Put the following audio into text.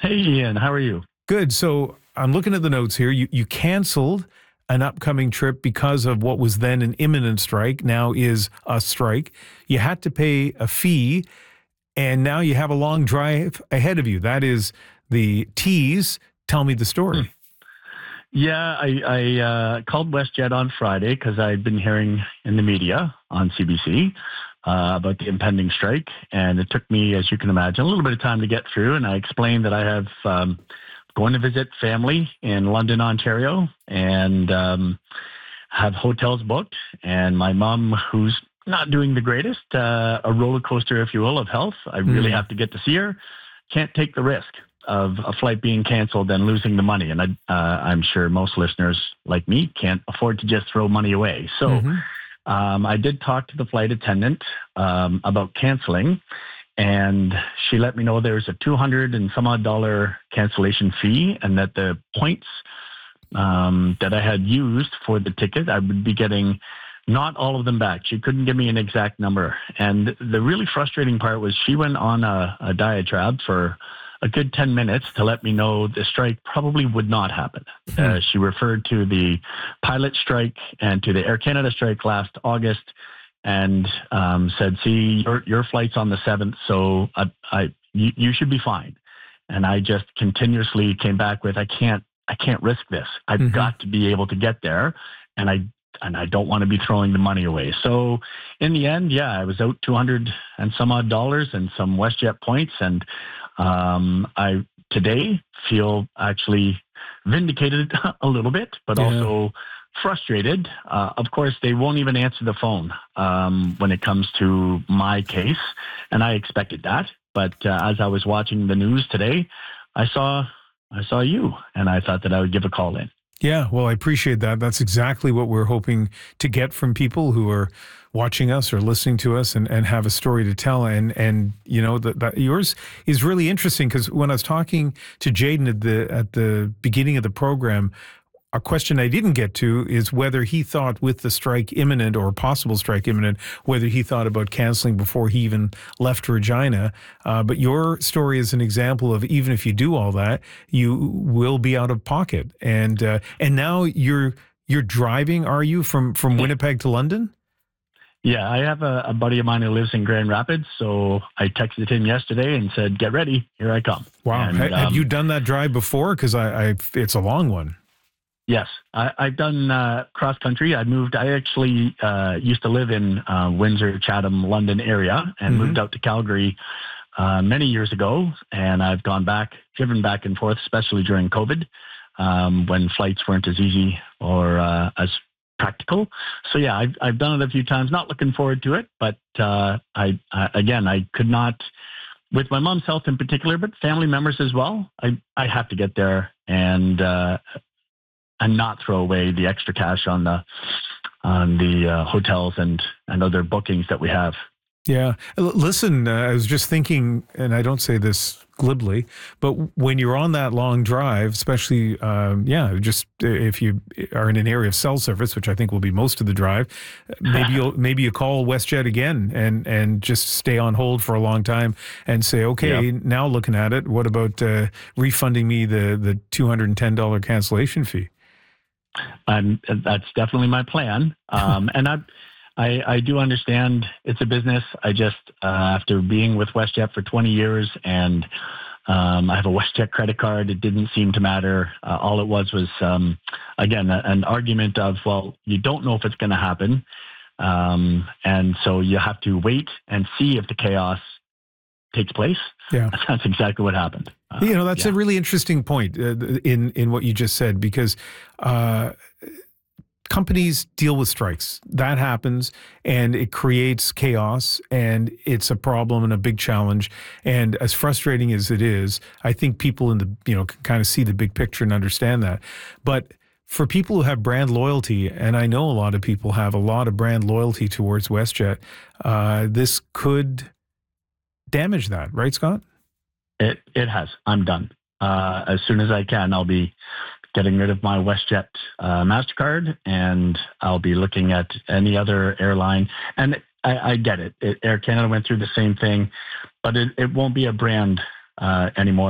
Hey, Ian, how are you? Good. So I'm looking at the notes here. You canceled an upcoming trip because of what was then an imminent strike, now is a strike. You had to pay a fee, and now you have a long drive ahead of you. That is the tease. Tell me the Hmm. story. Yeah, I called WestJet on Friday because I'd been hearing in the media on CBC about the impending strike, and it took me, as you can imagine, a little bit of time to get through. And I explained that I have going to visit family in London, Ontario, and have hotels booked. And my mom, who's not doing the greatest, a roller coaster, if you will, of health. I really Mm. have to get to see her. Can't take the risk of a flight being canceled and losing the money. And I'm sure most listeners like me can't afford to just throw money away. So Hmm. I did talk to the flight attendant about canceling, and she let me know there's a 200 and some odd dollar cancellation fee, and that the points that I had used for the ticket, I would be getting not all of them back. She couldn't give me an exact number. And the really frustrating part was she went on a diatribe for a good 10 minutes to let me know the strike probably would not happen. She referred to the pilot strike and to the Air Canada strike last August, and said, see, your flight's on the 7th, so you should be fine. And I just continuously came back with, I can't risk this. I've Hmm. got to be able to get there, and I don't want to be throwing the money away. So in the end, yeah, I was out 200 and some odd dollars and some WestJet points, and I today feel actually vindicated a little bit, but Yeah. also frustrated. Of course, they won't even answer the phone when it comes to my case, and I expected that. But as I was watching the news today, I saw I saw you, and I thought that I would give a call in. Yeah, well, I appreciate that. That's exactly what we're hoping to get from people who are watching us or listening to us and have a story to tell. And you know that yours is really interesting because when I was talking to Jaden at the beginning of the program, a question I didn't get to is whether he thought with the strike imminent or possible strike imminent, whether he thought about canceling before he even left Regina. But your story is an example of even if you do all that, you will be out of pocket. And now you're driving, are you, from Winnipeg to London? Yeah, I have a buddy of mine who lives in Grand Rapids, so I texted him yesterday and said, "Get ready, here I come." Wow. And Have you done that drive before? Because it's a long one. yes, I've done cross country. I actually used to live in Windsor, Chatham, London area, and Hmm. moved out to Calgary many years ago. And I've gone back, driven back and forth, especially during COVID, when flights weren't as easy or as practical. So yeah, I've done it a few times. Not looking forward to it, but I could not, with my mom's health in particular, but family members as well. I have to get there and not throw away the extra cash on the hotels and other bookings that we have. Yeah. Listen, I was just thinking, and I don't say this glibly, but when you're on that long drive, especially, yeah, just if you are in an area of cell service, which I think will be most of the drive, maybe you call WestJet again and just stay on hold for a long time and say, Yep. okay, now looking at it, what about refunding me the $210 cancellation fee? And that's definitely my plan. And I do understand it's a business. I just, after being with WestJet for 20 years, and I have a WestJet credit card, it didn't seem to matter. All it was, again, an argument of, well, you don't know if it's going to happen. And so you have to wait and see if the chaos takes place. Yeah. That's exactly what happened. You know, that's a Yeah. really interesting point in what you just said, because uh, companies deal with strikes. That happens, and it creates chaos, and it's a problem and a big challenge. And as frustrating as it is, I think people in the can kind of see the big picture and understand that. But for people who have brand loyalty, and I know a lot of people have a lot of brand loyalty towards WestJet, this could damage that, right, Scott? It has. I'm done. As soon as I can, I'll be getting rid of my WestJet Mastercard, and I'll be looking at any other airline. And I get it. Air Canada went through the same thing, but it won't be a brand anymore.